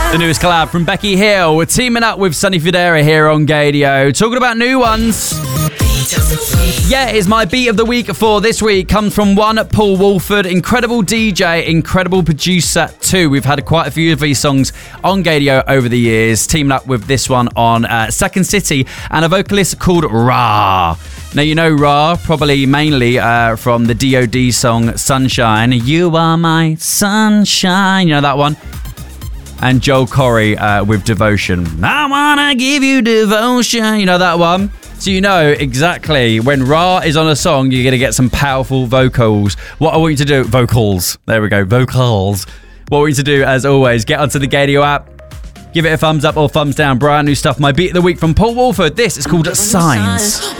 The newest collab from Becky Hill. We're teaming up with Sonny Fodera here on Gaydio. Talking about new ones. Yeah, it's my beat of the week for this week. Comes from one Paul Woolford. Incredible DJ, incredible producer too. We've had quite a few of these songs on Gaydio over the years. Teaming up with this one on Second City and a vocalist called Ra. Now, you know Ra probably mainly from the DOD song Sunshine. You are my sunshine. You know that one? And Joel Corry with Devotion. I wanna give you devotion. You know that one? So you know exactly when Ra is on a song, you're going to get some powerful vocals. What I want you to do... Vocals. There we go. Vocals. What I want you to do, as always, get onto the Gaydio app. Give it a thumbs up or thumbs down. Brand new stuff. My beat of the week from Paul Woolford. This is called Signs.